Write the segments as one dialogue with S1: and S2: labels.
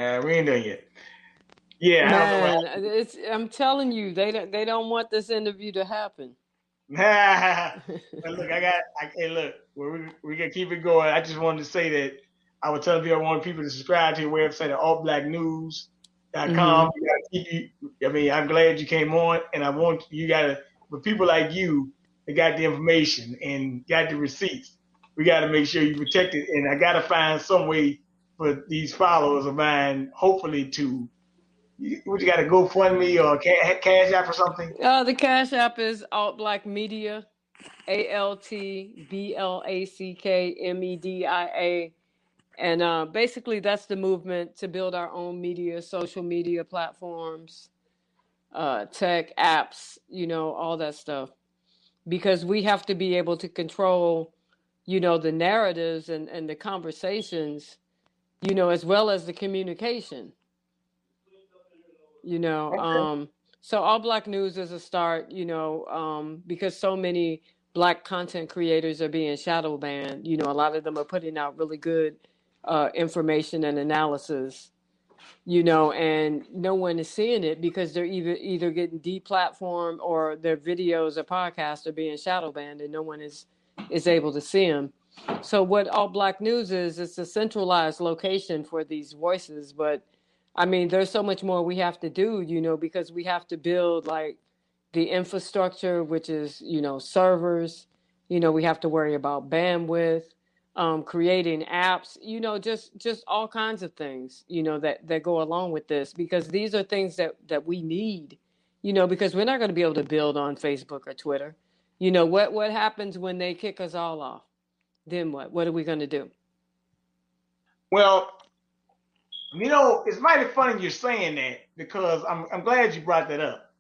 S1: We ain't done yet. Yeah, I don't know what
S2: Man, I'm telling you, they don't want this interview to happen.
S1: But look, hey, look, we can keep it going. I just wanted to say that I would tell people I want people to subscribe to your website at allblacknews.com.
S2: Hmm.
S1: You gotta I'm glad you came on, and I want you gotta, for people like you that got the information and got the receipts, we gotta make sure you protect it. And I gotta find some way for these followers of mine, hopefully to, what you got to GoFundMe or Cash App or something?
S2: The Cash App is Alt Black Media, AltBlackMedia, and basically that's the movement to build our own media, social media platforms, tech apps, all that stuff, because we have to be able to control, the narratives and the conversations, as well as the communication, you know.
S1: Okay.
S2: So All Black News is a start, because so many Black content creators are being shadow banned. A lot of them are putting out really good information and analysis, and no one is seeing it because they're either getting deplatformed or their videos or podcasts are being shadow banned, and no one is able to see them. So what All Black News is, it's a centralized location for these voices, but I mean, there's so much more we have to do, because we have to build like the infrastructure, which is, servers. We have to worry about bandwidth, creating apps, just all kinds of things, that go along with this, because these are things that we need, because we're not going to be able to build on Facebook or Twitter. What happens when they kick us all off? Then what? What are we going to do?
S1: Well, it's mighty funny you're saying that, because I'm glad you brought that up.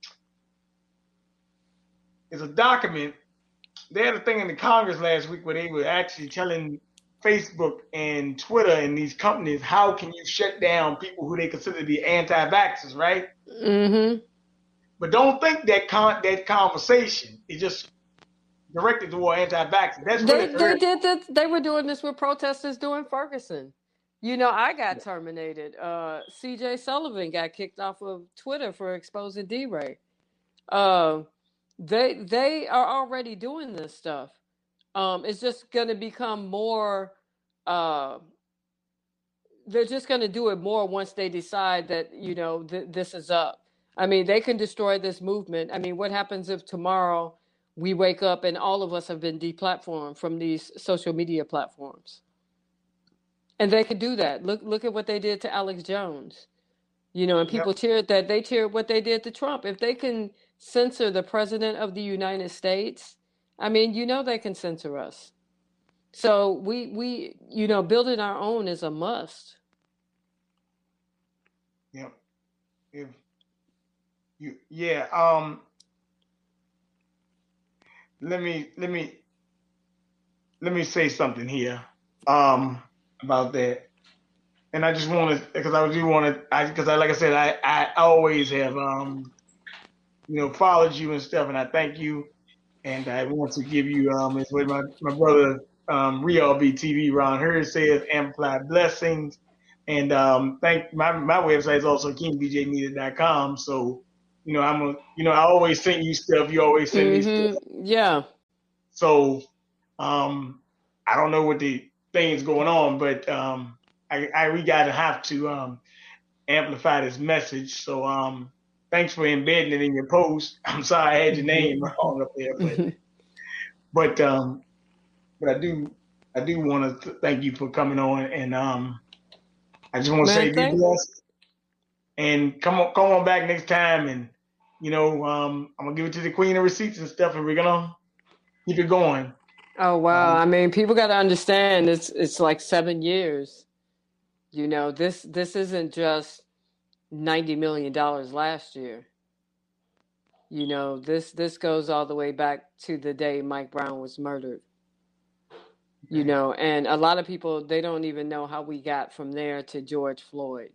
S1: It's a document. They had a thing in the Congress last week where they were actually telling Facebook and Twitter and these companies, how can you shut down people who they consider to be anti-vaxxers, right?
S2: Mm-hmm.
S1: But don't think that that conversation is just directed toward anti-vaxxers. That's really for
S2: They
S1: everybody.
S2: did this. They were doing this with protesters during Ferguson. I got terminated. C.J. Sullivan got kicked off of Twitter for exposing D-Ray. Uh, they are already doing this stuff. It's just going to become more. Uh, they're just going to do it more once they decide that this is up. I mean, they can destroy this movement. I mean, what happens if tomorrow we wake up and all of us have been deplatformed from these social media platforms? And they could do that. Look at what they did to Alex Jones. And
S1: Yep.
S2: people cheered that. They cheered what they did to Trump. If they can censor the president of the United States, I mean, they can censor us. So we building our own is a must.
S1: Yep. If you, yeah. Let me say something here. About that. And I just want to, because I do want to, because like I said, I always have, followed you and stuff, and I thank you. And I want to give you, it's what my brother, Real BTV, Ron Hurd says, amplify blessings. And thank my website is also kingbjmedia.com. So, I always send you stuff. You always send me stuff.
S2: Yeah.
S1: So, I don't know what the thing's going on, but we gotta have to amplify this message. So thanks for embedding it in your post. I'm sorry I had your name wrong up there, but I do want to thank you for coming on, and I just want to say
S2: Man,
S1: be
S2: thank.
S1: blessed, and come on back next time, and I'm gonna give it to the Queen of Receipts and stuff, and we're gonna keep it going.
S2: Oh wow! I mean, people got to understand it's like 7 years. This isn't just $90 million last year. This goes all the way back to the day Mike Brown was murdered.
S1: Okay.
S2: And a lot of people, they don't even know how we got from there to George Floyd.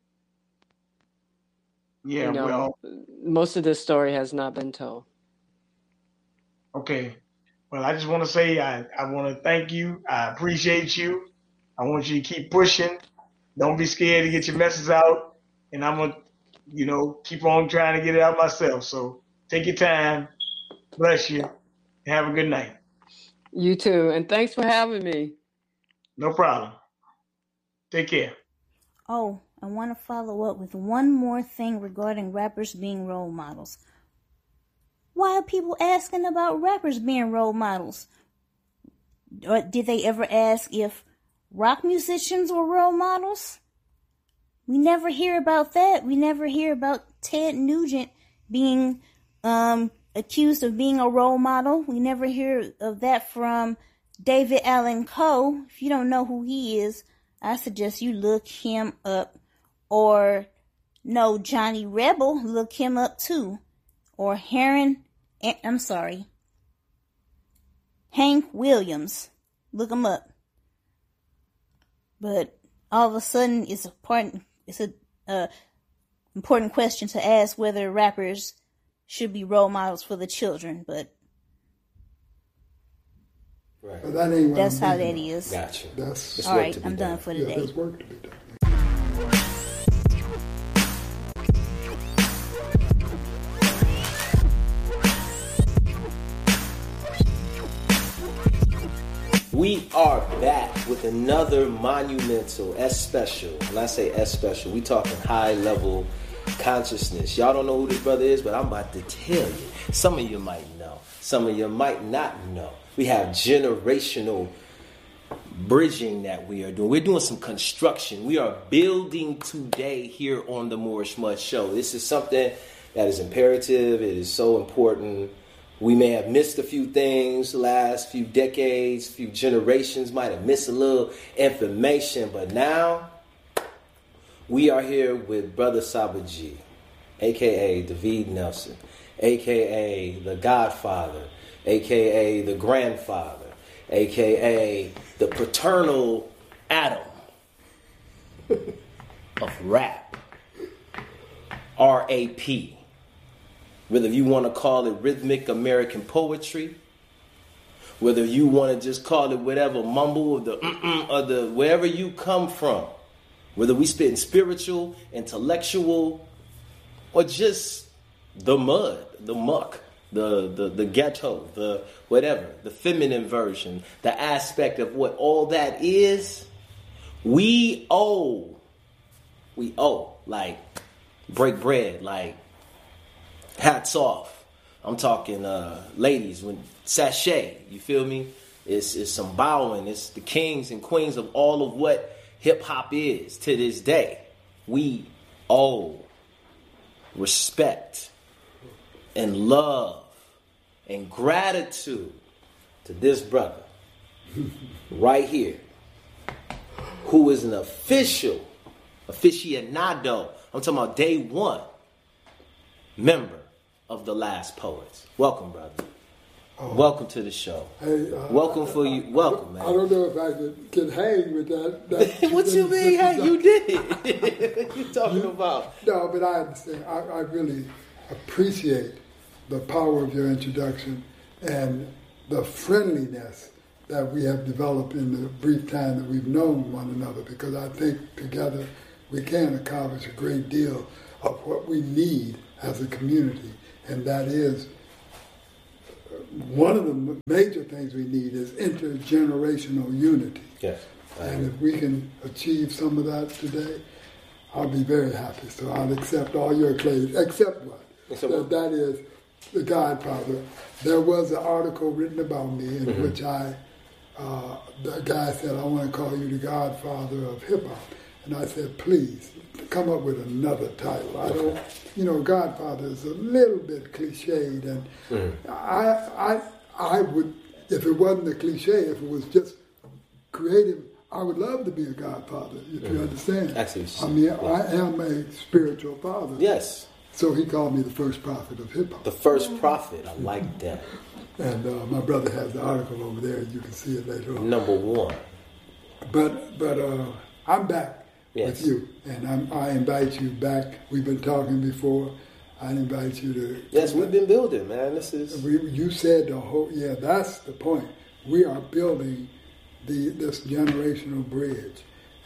S1: Yeah, well,
S2: Most of this story has not been told.
S1: okay. Well, I just want to say I want to thank you. I appreciate you. I want you to keep pushing. don't be scared to get your message out. And I'm going to, keep on trying to get it out myself. So take your time. Bless you. Have a good night.
S2: You too. And thanks for having me.
S1: No problem. Take care.
S3: Oh, I want to follow up with one more thing regarding rappers being role models. Why are people asking about rappers being role models? Or did they ever ask if rock musicians were role models? We never hear about that. We never hear about Ted Nugent being accused of being a role model. We never hear of that from David Allan Coe. If you don't know who he is, I suggest you look him up. Or no, Johnny Rebel, look him up too. Or Hank Williams, look him up. But all of a sudden, it's a important question to ask whether rappers should be role models for the children. But
S4: right. But that ain't
S3: that's how that is.
S4: Gotcha.
S3: That's all right. I'm done for today.
S4: There's work to be done. We are back with another monumental S special. When I say S special, we talking high level consciousness. Y'all don't know who this brother is, but I'm about to tell you. Some of you might know. Some of you might not know. We have generational bridging that we are doing. We're doing some construction. We are building today here on the Moorish Mud Show. This is something that is imperative. It is so important. We may have missed a few things the last few decades, few generations, might have missed a little information, but now we are here with Brother Saba G, a.k.a. David Nelson, a.k.a. the Godfather, a.k.a. the Grandfather, a.k.a. the paternal Adam of rap, R.A.P., whether you want to call it rhythmic American poetry, whether you want to just call it whatever, mumble or the wherever you come from, whether we spitting spiritual, intellectual, or just the mud, the muck, the ghetto, the whatever, the feminine version, the aspect of what all that is, we owe, like break bread, like hats off. I'm talking ladies, when sachet, you feel me? It's some bowing. It's the kings and queens of all of what hip hop is to this day. We owe respect and love and gratitude to this brother right here, who is an aficionado. I'm talking about day one member of the Last Poets. Welcome, brother. Welcome to the show. Hey, welcome, man. I don't know if I can hang with that.
S2: What you mean? Hey, you did it. What you talking about?
S4: No, but I understand. I really appreciate the power of your introduction and the friendliness that we have developed in the brief time that we've known one another, because I think together we can accomplish a great deal of what we need as a community, and that is one of the major things we need is intergenerational unity.
S2: Yes.
S4: And if we can achieve some of that today, I'll be very happy. So I'll accept all your claims, except what? That is the Godfather. There was an article written about me in which the guy said, I want to call you the Godfather of hip-hop. And I said, please, come up with another title. I don't, Godfather is a little bit cliched, and I would, if it wasn't a cliche, if it was just creative, I would love to be a godfather, if you understand. I am a spiritual father.
S2: Yes.
S4: So he called me the first prophet of hip-hop.
S2: The first prophet, I like that.
S4: And my brother has the article over there, and you can see it later on.
S2: Number one.
S4: But I'm back. Yes. With you, and I invite you back. We've been talking before. I invite you to.
S2: Yes, we've been building, man.
S4: You said the whole. Yeah, that's the point. We are building this generational bridge,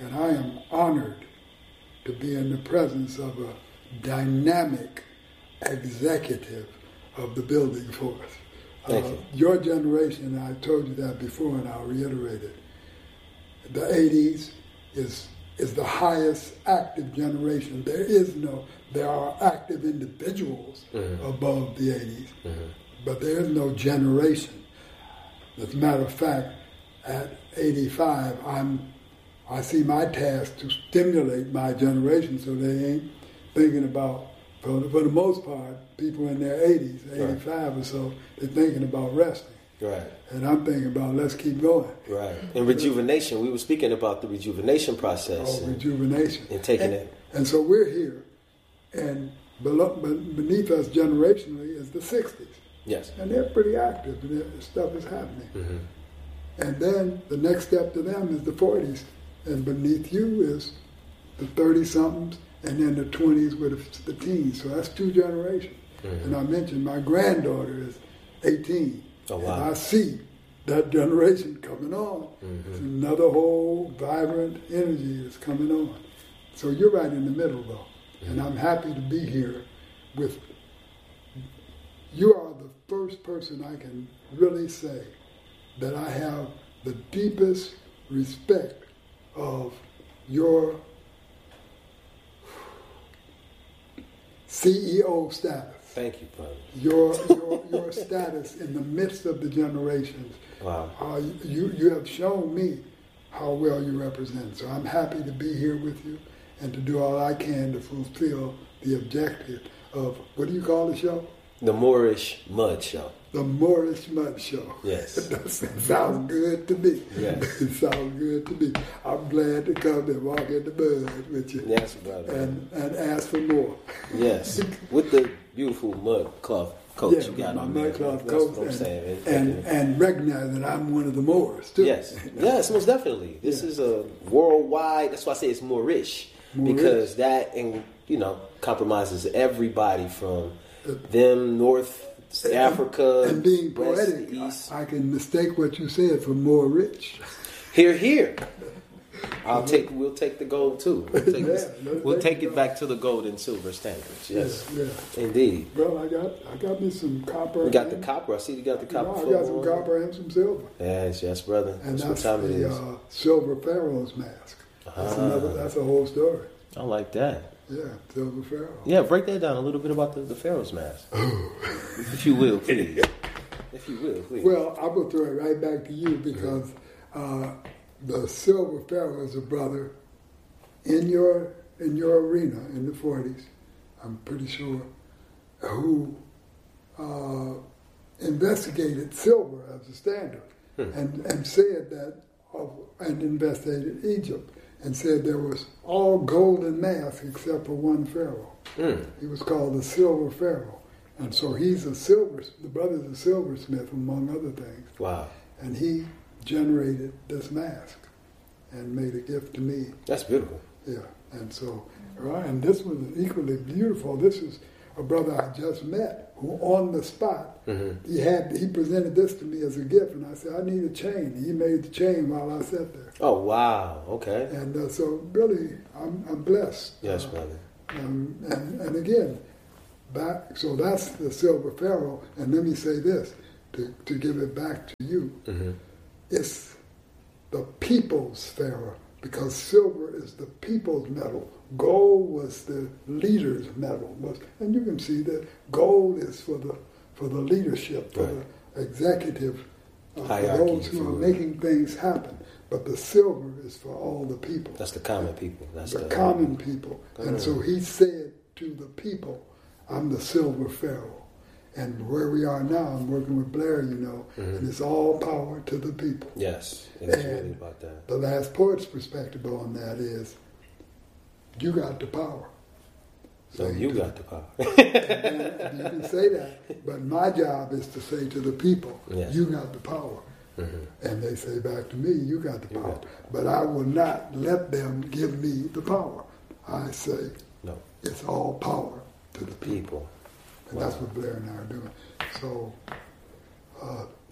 S5: And I am honored to be in the presence of a dynamic executive of the building force.
S4: Thank you.
S5: Your generation, I told you that before and I'll reiterate it, the 80s is the highest active generation. There are active individuals above the 80s, but there is no generation. As a matter of fact, at 85, I see my task to stimulate my generation so they ain't thinking about, for the most part, people in their 80s, 85 or so, they're thinking about resting.
S4: Right.
S5: And I'm thinking about let's keep going.
S4: Right. And rejuvenation. We were speaking about the rejuvenation process.
S5: Rejuvenation.
S4: And taking it.
S5: And so we're here, and beneath us generationally is the 60s.
S4: Yes.
S5: And they're pretty active, and stuff is happening. And then the next step to them is the 40s, and beneath you is the 30-somethings, and then the 20s with the teens. So that's two generations. And I mentioned my granddaughter is 18.
S4: Oh, wow.
S5: And I see that generation coming on. It's another whole vibrant energy that's coming on. So you're right in the middle, though. And I'm happy to be here with you. Are the first person I can really say that I have the deepest respect of your CEO status.
S4: Thank you, brother.
S5: Your status in the midst of the generations.
S4: Wow.
S5: You have shown me how well you represent. So I'm happy to be here with you and to do all I can to fulfill the objective of, what do you call the show?
S4: The Moorish Mud Show.
S5: The Moorish Mud Show.
S4: Yes.
S5: That sounds good to me.
S4: Yes.
S5: It sounds good to me. I'm glad to come and walk in the mud with you.
S4: Yes, brother.
S5: And ask for more.
S4: Yes. With the beautiful mud cloth coat you got
S5: my
S4: on
S5: mud
S4: there.
S5: cloth
S4: That's
S5: coat.
S4: what I'm saying.
S5: And recognize that I'm one of the Moors, too.
S4: Yes. Yes, most definitely. This is a worldwide, that's why I say it's Moorish. Because that, compromises everybody from them, North Africa,
S5: and being
S4: West,
S5: poetic,
S4: East.
S5: I can mistake what you said for more rich.
S4: Here. We'll take the gold too. We'll take it back to the gold and silver standards. Yes, indeed.
S5: Well, I got me some copper.
S4: You got the copper. I see you got the copper.
S5: I got some copper and some silver.
S4: Yes, brother.
S5: And that's
S4: what time it is.
S5: Silver Pharaoh's mask. That's a whole story.
S4: I like that.
S5: Yeah, Silver Pharaoh.
S4: Yeah, break that down a little bit about the Pharaoh's mask. If you will, please. If you will, please.
S5: Well, I will throw it right back to you because the Silver Pharaoh is a brother in your arena in the 40s, I'm pretty sure, who investigated silver as a standard and said that, and investigated Egypt. And said there was all golden mask except for one pharaoh. He was called the Silver Pharaoh. And so the brother's a silversmith, among other things.
S4: Wow.
S5: And he generated this mask and made a gift to me.
S4: That's beautiful.
S5: Yeah. And so, and this was equally beautiful. This is a brother I just met who on the spot, he presented this to me as a gift, and I said, I need a chain. He made the chain while I sat there.
S4: Oh, wow. Okay.
S5: And so really, I'm blessed.
S4: Yes, brother.
S5: And again, so that's the Silver Pharaoh. And let me say this, to give it back to you. It's the people's Pharaoh, because silver is the people's metal. Gold was the leader's metal. And you can see that gold is for the leadership, for the executive, for those who are making things happen. But the silver is for all the people.
S4: That's the common people. That's the
S5: common people. And so he said to the people, I'm the Silver Pharaoh. And where we are now, I'm working with Blair, and it's all power to the people.
S4: Yes, it's really about that.
S5: The last poet's perspective on that is, you got the power.
S4: So you got the power.
S5: And you can say that, but my job is to say to the people, you got the power. And they say back to me, you got the power. But I will not let them give me the power. I say, no, it's all power to the people. And that's what Blair and I are doing. So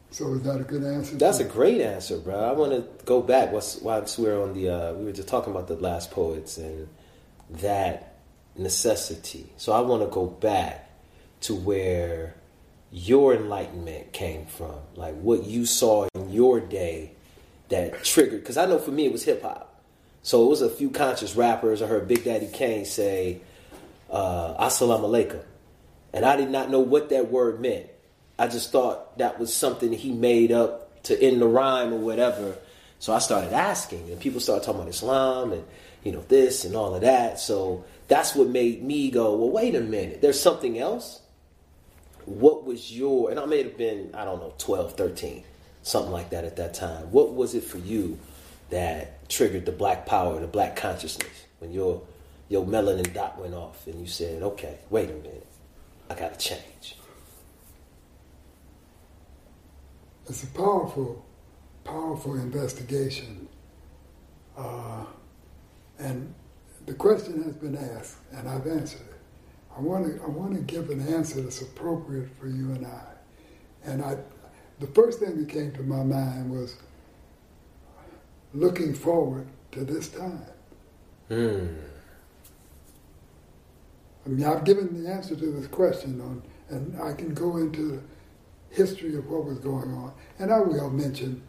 S5: So is that a good answer?
S4: That's a great answer, bro. I want to go back. Once we're on the, we were just talking about the last poets and that necessity. So I want to go back to where your enlightenment came from, like what you saw in your day that triggered. Because I know for me it was hip hop. So it was a few conscious rappers. I heard Big Daddy Kane say, "Assalamu alaikum," and I did not know what that word meant. I just thought that was something he made up to end the rhyme or whatever. So I started asking, and people started talking about Islam and, you know, this and all of that. So that's what made me go, well, wait a minute. There's something else? What was your, and I may have been, I don't know, 12, 13, something like that at that time. What was it for you that triggered the black power, the black consciousness, when your melanin dot went off and you said, okay, wait a minute, I got to change?
S5: It's a powerful, powerful investigation. And the question has been asked, and I've answered it. I want to give an answer that's appropriate for you and I. And the first thing that came to my mind was looking forward to this time. I mean, I've given the answer to this question, and I can go into the history of what was going on. And I will mention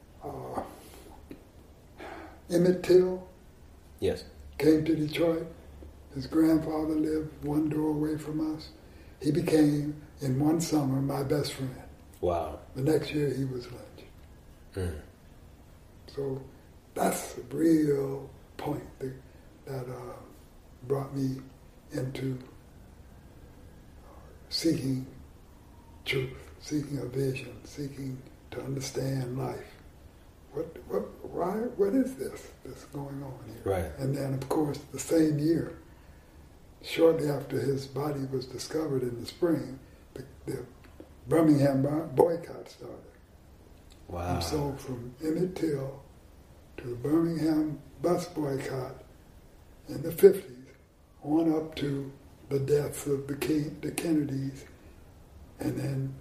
S5: Emmett Till.
S4: Yes.
S5: Came to Detroit. His grandfather lived one door away from us. He became, in one summer, my best friend.
S4: Wow.
S5: The next year, he was lynched. So that's a real point that brought me into seeking truth, seeking a vision, seeking to understand life. What is this going on here?
S4: Right.
S5: And then, of course, the same year, shortly after his body was discovered in the spring, the Birmingham boycott started.
S4: Wow.
S5: And so from Emmett Till to the Birmingham bus boycott in the 50s, on up to the deaths of the Kennedys, and then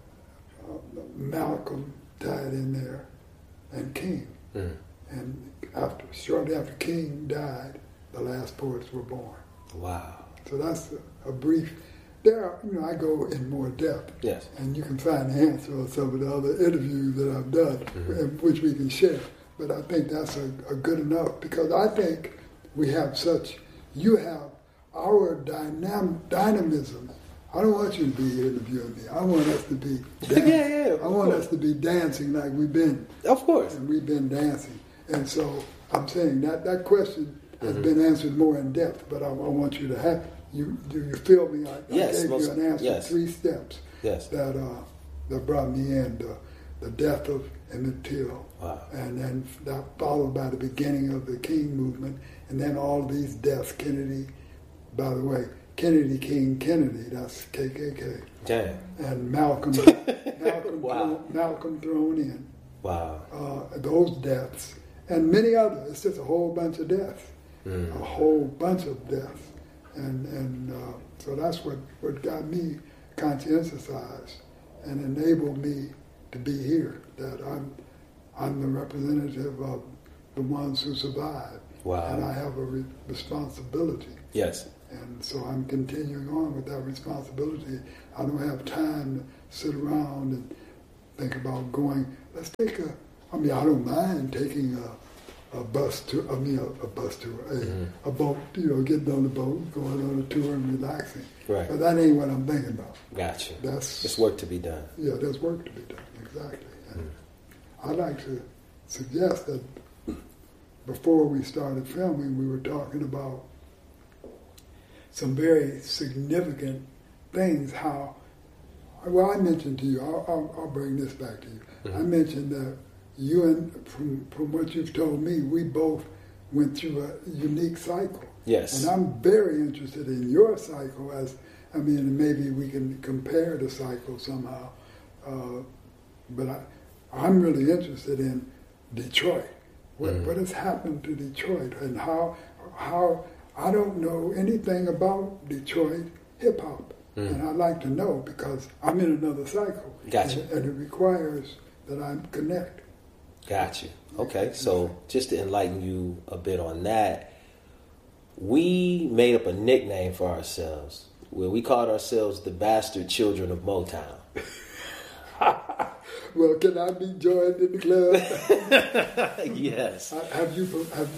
S5: Malcolm died in there, and King. And shortly after King died, the last poets were born.
S4: Wow.
S5: So that's a brief. I go in more depth.
S4: Yes.
S5: And you can find the answer on some of the other interviews that I've done, which we can share. But I think that's a good enough, because I think we have you have our dynamism. I don't want you to be interviewing me. I want us to be dancing. I want us to be dancing like we've been.
S4: Of course.
S5: And we've been dancing. And so I'm saying that question has been answered more in depth, but I want you to have, you feel me? I gave you an answer, 3 steps that brought me in. The death of Emmett Till.
S4: Wow.
S5: And then that followed by the beginning of the King movement, and then all these deaths. Kennedy, by the way, Kennedy, King, Kennedy, that's KKK.
S4: Damn.
S5: And Malcolm
S4: Wow.
S5: Malcolm thrown in.
S4: Wow.
S5: Those deaths. And many others. It's just a whole bunch of deaths. A whole bunch of deaths. And so that's what got me conscientioused and enabled me to be here, that I'm the representative of the ones who survived.
S4: Wow.
S5: And I have a responsibility.
S4: Yes.
S5: And so I'm continuing on with that responsibility. I don't have time to sit around and think about going, I don't mind taking a bus tour, a boat, getting on the boat, going on a tour and relaxing.
S4: Right.
S5: But that ain't what I'm thinking about.
S4: Gotcha.
S5: There's
S4: work to be done.
S5: Yeah, there's work to be done, exactly. And I'd like to suggest that before we started filming, we were talking about some very significant things, I mentioned to you, I'll bring this back to you. I mentioned that you and from what you've told me, we both went through a unique cycle.
S4: Yes.
S5: And I'm very interested in your cycle maybe we can compare the cycle somehow. But I'm really interested in Detroit. What has happened to Detroit, and how I don't know anything about Detroit hip hop. And I'd like to know, because I'm in another cycle.
S4: Gotcha.
S5: And it requires that I connect.
S4: Got you. Okay, so just to enlighten you a bit on that, we made up a nickname for ourselves where we called ourselves the Bastard Children of Motown.
S5: Well, can I be joined in the club?
S4: Yes.
S5: Have you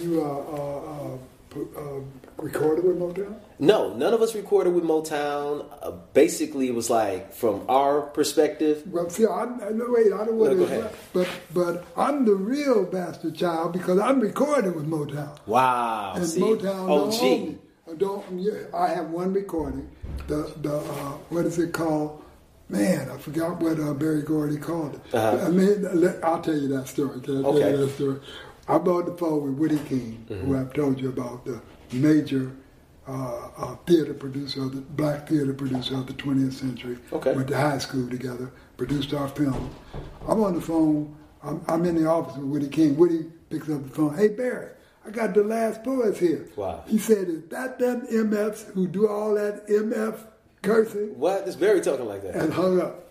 S5: recorded with Motown?
S4: No, none of us recorded with Motown. Basically, it was like from our perspective.
S5: Well, see, I don't want
S4: go
S5: to,
S4: ahead.
S5: but I'm the real bastard child because I'm recorded with Motown.
S4: Wow.
S5: And
S4: see?
S5: Motown
S4: OG.
S5: don't own me. I have one recording. The what is it called? Man, I forgot what Berry Gordy called it.
S4: Uh-huh.
S5: I mean, I'll tell you that story. Can I tell you that story? I'm on the phone with Woody King, who I've told you about, the major theater producer, the black theater producer of the 20th century.
S4: Okay.
S5: Went to high school together, produced our film. I'm on the phone. I'm in the office with Woody King. Woody picks up the phone. Hey, Barry, I got the Last Poets here.
S4: Wow.
S5: He said, is that them MFs who do all that MF cursing?
S4: What? Is Barry talking like that?
S5: And hung up.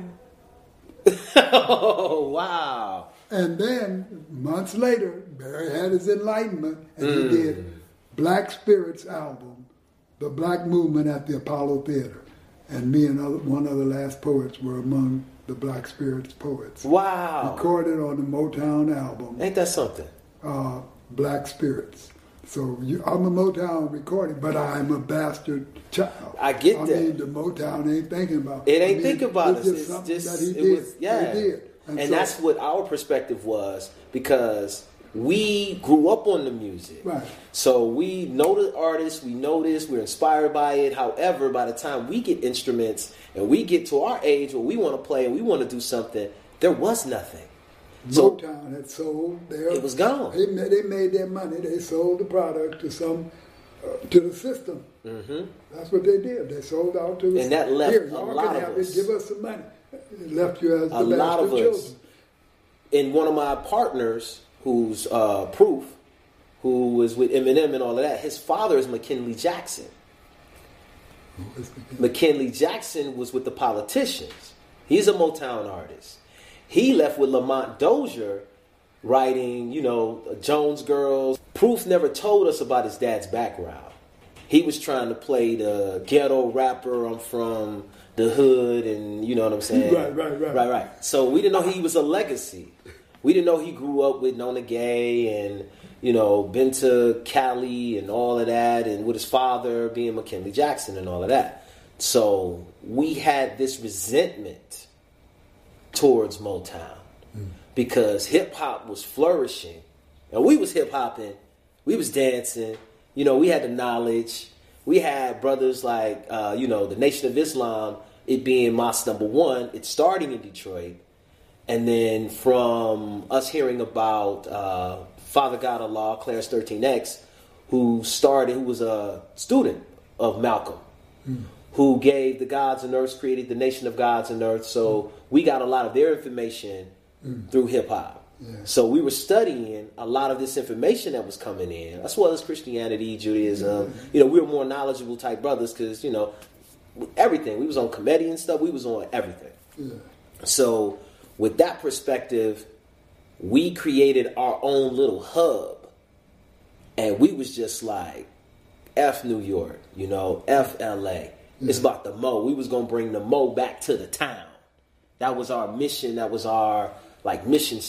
S4: Oh, wow.
S5: And then, months later, Barry had his enlightenment, and he did Black Spirits album, The Black Movement at the Apollo Theater. And me and one other Last Poets were among the Black Spirits poets.
S4: Wow.
S5: Recorded on the Motown album,
S4: Ain't that something?
S5: Black Spirits. So I'm a Motown recording, but I'm a bastard child.
S4: I get that.
S5: I mean, the Motown ain't thinking about
S4: It ain't thinking about us.
S5: It's
S4: It's
S5: something
S4: just,
S5: that he
S4: it
S5: did.
S4: was, yeah.
S5: They did.
S4: And
S5: so,
S4: that's what our perspective was, because we grew up on the music.
S5: Right.
S4: So we know the artists, we know this, we're inspired by it. However, by the time we get instruments and we get to our age where we want to play and we want to do something, there was nothing. So
S5: Motown had sold their.
S4: it was gone.
S5: They made their money. They sold the product to to the system.
S4: Mm-hmm.
S5: That's what they did. They sold out to the
S4: And that left
S5: Here,
S4: a
S5: y'all
S4: lot
S5: can
S4: of
S5: have
S4: us.
S5: it. Give us some money. It left you as the
S4: A lot of
S5: bastard
S4: us.
S5: children.
S4: And one of my partners, who's Proof, who was with Eminem and all of that, his father is McKinley Jackson. McKinley Jackson was with the Politicians. He's a Motown artist. He left with Lamont Dozier writing, Jones Girls. Proof never told us about his dad's background. He was trying to play the ghetto rapper, I'm from the hood, and you know what I'm saying? Right. So we didn't know he was a legacy. We didn't know he grew up with Nona Gay and, been to Cali and all of that, and with his father being McKinley Jackson and all of that. So we had this resentment towards Motown because hip hop was flourishing, and we was hip hopping, we was dancing. We had the knowledge. We had brothers like the Nation of Islam, it being Mosque Number 1, it's starting in Detroit, and then from us hearing about Father God Allah, Clarence 13X, who was a student of Malcolm. Who gave the gods and earth, created the nation of gods and earth. So we got a lot of their information through hip hop. Yeah. So we were studying a lot of this information that was coming in, as well as Christianity, Judaism. We were more knowledgeable type brothers because, everything. We was on comedy and stuff. We was on everything. Yeah. So with that perspective, we created our own little hub. And we was just like, F New York, F LA. It's about the Mo. We was going to bring the Mo back to the town. That was our mission. That was our mission